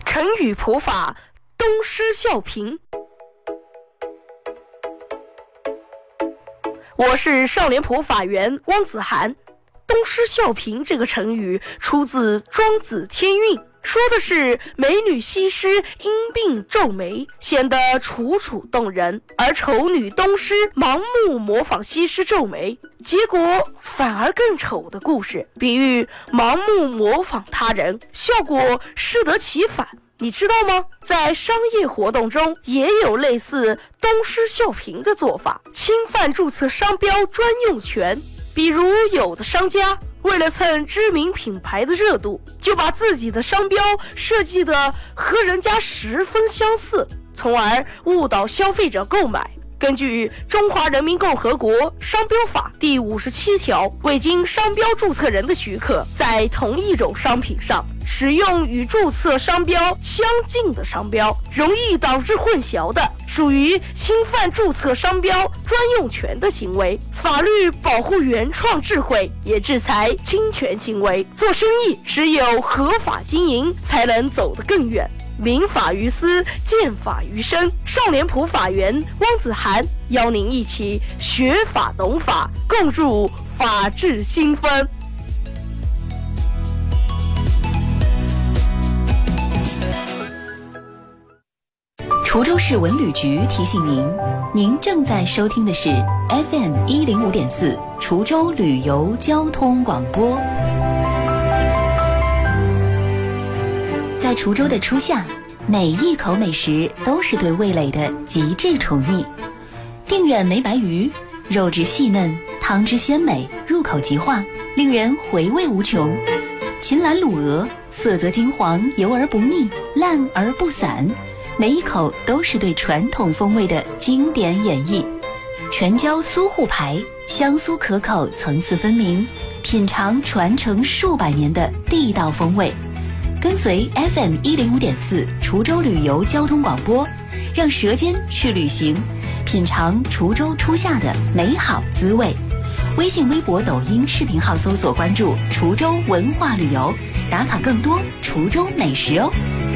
成语普法，东施效颦。我是少年普法员汪子涵。东施效颦这个成语出自《庄子·天运》，说的是美女西施因病皱眉，显得楚楚动人，而丑女东施盲目模仿西施皱眉，结果反而更丑的故事，比喻盲目模仿他人，效果适得其反。你知道吗？在商业活动中也有类似东施效颦的做法，侵犯注册商标专用权。比如有的商家为了蹭知名品牌的热度，就把自己的商标设计得和人家十分相似，从而误导消费者购买。根据《中华人民共和国商标法》第57条，未经商标注册人的许可，在同一种商品上使用与注册商标相近的商标，容易导致混淆的，属于侵犯注册商标专用权的行为。法律保护原创智慧，也制裁侵权行为。做生意只有合法经营，才能走得更远。民法于私，剑法于身。少年普法员汪子涵邀您一起学法懂法，共筑法治新风。 滁州市文旅局提醒您，您正在收听的是 FM 105.4滁州旅游交通广播。在滁州的初夏，每一口美食都是对味蕾的极致宠溺。定远梅白鱼，肉质细嫩，汤汁鲜美，入口即化，令人回味无穷。秦岚卤鹅，色泽金黄，油而不腻，烂而不散，每一口都是对传统风味的经典演绎。全椒苏沪排，香酥可口，层次分明，品尝传承数百年的地道风味。跟随 FM 105.4滁州旅游交通广播，让舌尖去旅行，品尝滁州初夏的美好滋味。微信、微博、抖音视频号搜索关注滁州文化旅游，打卡更多滁州美食哦。